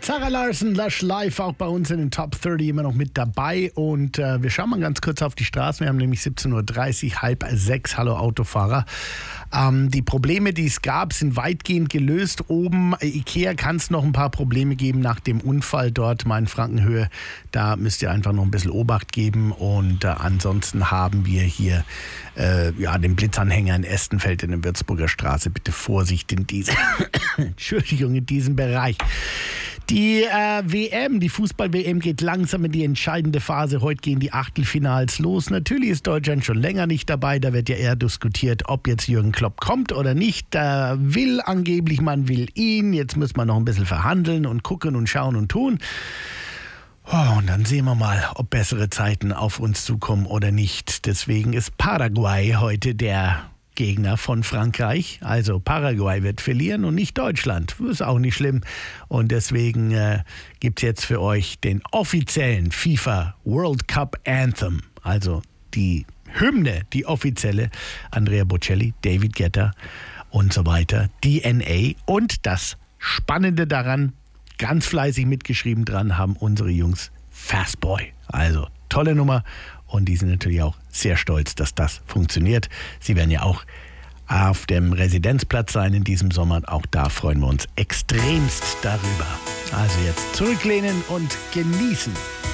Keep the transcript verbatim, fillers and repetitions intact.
Zara Larsson, Lush Live, auch bei uns in den Top dreißig immer noch mit dabei. Und äh, wir schauen mal ganz kurz auf die Straßen. Wir haben nämlich siebzehn Uhr dreißig, halb sechs. Hallo Autofahrer. Ähm, die Probleme, die es gab, sind weitgehend gelöst. Oben, äh, Ikea kann es noch ein paar Probleme geben nach dem Unfall dort, Main-Frankenhöhe. Da müsst ihr einfach noch ein bisschen Obacht geben. Und äh, ansonsten haben wir hier äh, ja, den Blitzanhänger in Estenfeld in der Würzburger Straße. Bitte Vorsicht in diesem, Entschuldigung, in diesem Bereich. Die äh, W M, die Fußball-W M geht langsam in die entscheidende Phase. Heute gehen die Achtelfinals los. Natürlich ist Deutschland schon länger nicht dabei. Da wird ja eher diskutiert, ob jetzt Jürgen Klopp kommt oder nicht. Da will angeblich, man will ihn. Jetzt muss man noch ein bisschen verhandeln und gucken und schauen und tun. Oh, und dann sehen wir mal, ob bessere Zeiten auf uns zukommen oder nicht. Deswegen ist Paraguay heute der Gegner von Frankreich. Also Paraguay wird verlieren und nicht Deutschland. Ist auch nicht schlimm. Und deswegen äh, gibt es jetzt für euch den offiziellen FIFA World Cup Anthem. Also die Hymne, die offizielle. Andrea Bocelli, David Guetta und so weiter. D N A. Und das Spannende daran, ganz fleißig mitgeschrieben dran, haben unsere Jungs Fastboy. Also tolle Nummer. Und die sind natürlich auch sehr stolz, dass das funktioniert. Sie werden ja auch auf dem Residenzplatz sein in diesem Sommer. Auch da freuen wir uns extremst darüber. Also jetzt zurücklehnen und genießen.